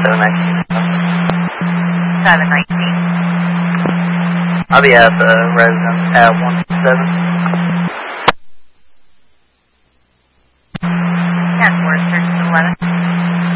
719. I'll be at the residence at 127. 10-4, search to 11.